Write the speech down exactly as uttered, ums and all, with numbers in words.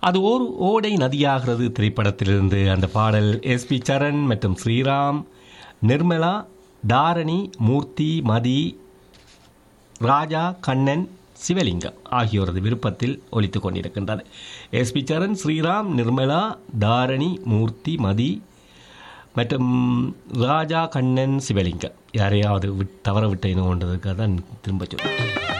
அது ஓர் ஓடை நதியாகிறது திரைப்படத்திலிருந்து அந்த பாடல் எஸ்பி சரண் மற்றும் ஸ்ரீராம், நிர்மலா, தாரணி, மூர்த்தி, மதி, ராஜா, கண்ணன், சிவலிங்கம் ஆகியோரது விருப்பத்தில் ஒலித்து கொண்டிருக்கின்றது. எஸ்பி சரண், ஸ்ரீராம், நிர்மலா, தாரணி, மூர்த்தி, மதி மற்றும் ராஜா, கண்ணன், சிவலிங்கம். யாரையாவது விட் தவற விட்டு என்ன கொண்டதுக்காக தான் திரும்ப சொல்லுங்கள்.